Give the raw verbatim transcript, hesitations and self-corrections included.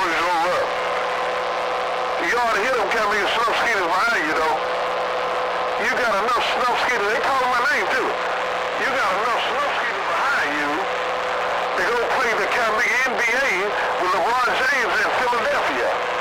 always roll up. You ought to hear them kind of these snow skaters behind you, though. You got enough snow skaters. They call my name, too. You got enough snow skaters behind you to go play the kind of N B A with LeBron James in Philadelphia.